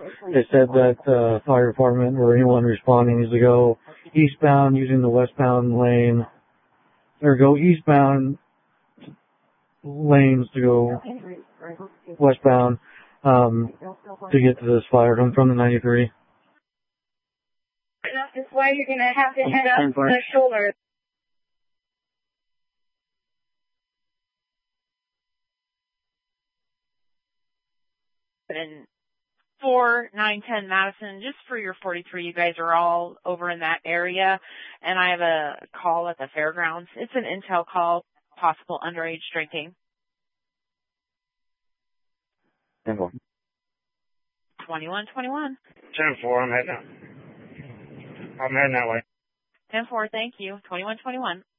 They said that fire department or anyone responding needs to go eastbound using the westbound lane, or go eastbound lanes to go westbound to get to this fire coming from the 93. This way, you're going to have to head up the shoulder. And 4910 Madison, just for your 43, you guys are all over in that area, and I have a call at the fairgrounds. It's an intel call, possible underage drinking. 10-4. 2121. 10-4, I'm heading that way. 10-4, thank you. 2121.